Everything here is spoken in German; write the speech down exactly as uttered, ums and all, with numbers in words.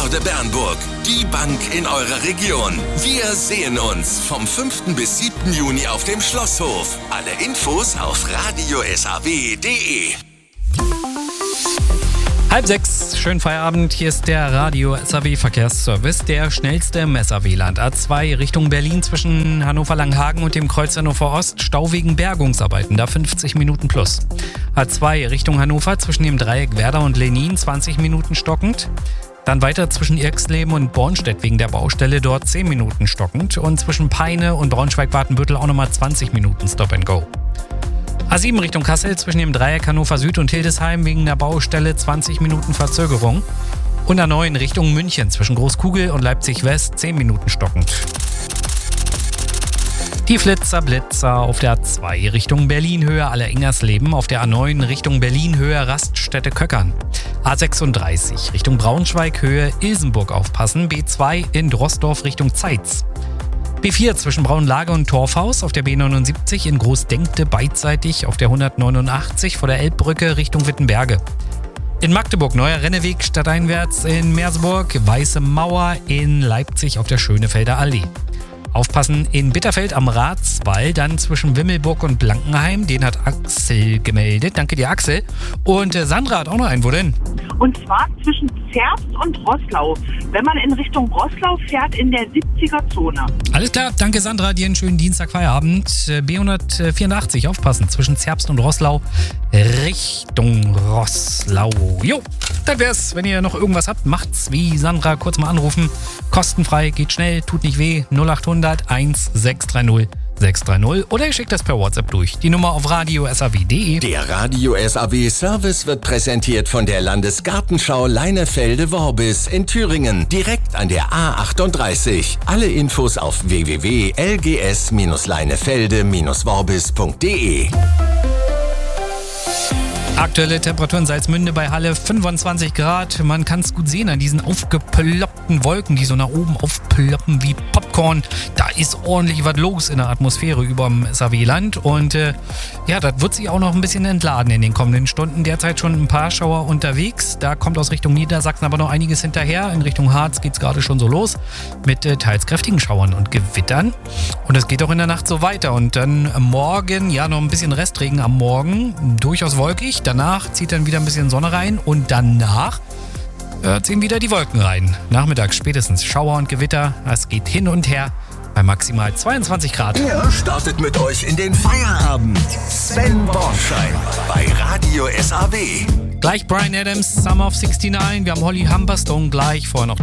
Bernburg. Die Bank in eurer Region. Wir sehen uns vom fünften bis siebten Juni auf dem Schlosshof. Alle Infos auf radio s a w punkt d e. Halb sechs, schönen Feierabend. Hier ist der Radio S A W Verkehrsservice, der schnellste im S A W-Land. A zwei Richtung Berlin zwischen Hannover-Langhagen und dem Kreuz Hannover Ost. Stau wegen Bergungsarbeiten, da fünfzig Minuten plus. A zwei Richtung Hannover zwischen dem Dreieck Werder und Lenin, zwanzig Minuten stockend. Dann weiter zwischen Irxleben und Bornstedt wegen der Baustelle, dort zehn Minuten stockend. Und zwischen Peine und Braunschweig-Badenbüttel auch nochmal zwanzig Minuten Stop and Go. A sieben Richtung Kassel zwischen dem Dreieck Hannover Süd und Hildesheim wegen der Baustelle zwanzig Minuten Verzögerung. Und A neun Richtung München zwischen Großkugel und Leipzig West zehn Minuten stockend. Die Flitzer Blitzer auf der A zwei Richtung Berlin-Höhe Aller-Ingersleben, auf der A neun Richtung Berlin-Höhe Raststätte Köckern. A sechsunddreißig Richtung Braunschweig-Höhe Ilsenburg aufpassen, B zwei in Drossdorf Richtung Zeitz. B vier zwischen Braunlage und Torfhaus, auf der B neunundsiebzig in Großdenkte beidseitig, auf der hundertneunundachtzig vor der Elbbrücke Richtung Wittenberge. In Magdeburg neuer Renneweg stadteinwärts, in Merseburg Weiße Mauer, in Leipzig auf der Schönefelder Allee. Aufpassen in Bitterfeld am Ratswall, dann zwischen Wimmelburg und Blankenheim. Den hat Axel gemeldet. Danke dir, Axel. Und äh, Sandra hat auch noch einen. Wo denn? Und zwar zwischen Zerbst und Roßlau. Wenn man in Richtung Roßlau fährt, in der siebziger-Zone. Alles klar. Danke, Sandra. Dir einen schönen Dienstag, Feierabend. B hundertvierundachtzig, aufpassen. Zwischen Zerbst und Roßlau Richtung Roßlau. Jo, das wär's. Wenn ihr noch irgendwas habt, macht's wie Sandra. Kurz mal anrufen. Kostenfrei, geht schnell, tut nicht weh. null achthundert eins sechs drei null sechs drei null oder ihr schickt das per WhatsApp durch. Die Nummer auf radio s a w punkt d e. Der Radio S A W Service wird präsentiert von der Landesgartenschau Leinefelde-Worbis in Thüringen, direkt an der A achtunddreißig. Alle Infos auf w w w punkt l g s leinefelde worbis punkt d e. Aktuelle Temperatur in Salzmünde bei Halle fünfundzwanzig Grad. Man kann es gut sehen an diesen aufgeploppten Wolken, die so nach oben aufploppen wie Popcorn. Da ist ordentlich was los in der Atmosphäre überm S A W-Land. Und äh, ja, das wird sich auch noch ein bisschen entladen in den kommenden Stunden. Derzeit schon ein paar Schauer unterwegs. Da kommt aus Richtung Niedersachsen aber noch einiges hinterher. In Richtung Harz geht es gerade schon so los mit äh, teils kräftigen Schauern und Gewittern. Und es geht auch in der Nacht so weiter. Und dann morgen, ja, noch ein bisschen Restregen am Morgen. Durchaus wolkig. Danach zieht dann wieder ein bisschen Sonne rein und danach äh, ziehen wieder die Wolken rein. Nachmittags spätestens Schauer und Gewitter. Es geht hin und her bei maximal zweiundzwanzig Grad. Er startet mit euch in den Feierabend. Sven Bornschein bei Radio S A W. Gleich Bryan Adams, Summer of sixty-nine. Wir haben Holly Humberstone gleich, vorher noch